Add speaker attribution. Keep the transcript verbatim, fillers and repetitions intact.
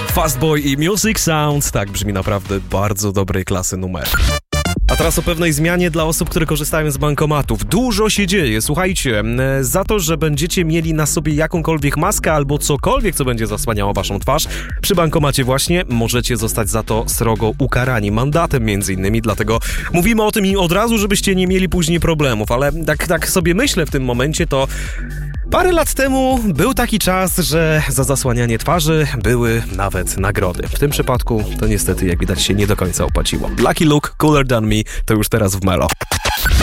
Speaker 1: Fastboy i Music Sounds. Tak brzmi naprawdę bardzo dobrej klasy numer. A teraz o pewnej zmianie dla osób, które korzystają z bankomatów. Dużo się dzieje, słuchajcie, za to, że będziecie mieli na sobie jakąkolwiek maskę albo cokolwiek, co będzie zasłaniało waszą twarz, przy bankomacie właśnie możecie zostać za to srogo ukarani, mandatem między innymi, dlatego mówimy o tym i od razu, żebyście nie mieli później problemów, ale tak, tak sobie myślę w tym momencie, to parę lat temu był taki czas, że za zasłanianie twarzy były nawet nagrody. W tym przypadku to niestety, jak widać, się nie do końca opłaciło. Lucky Luke, Cooler Than Me to już teraz w Melo.